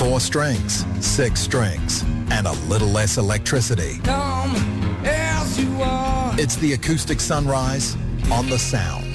4 strings, 6 strings, and a little less electricity. Come as you are. It's the acoustic sunrise on the Sound.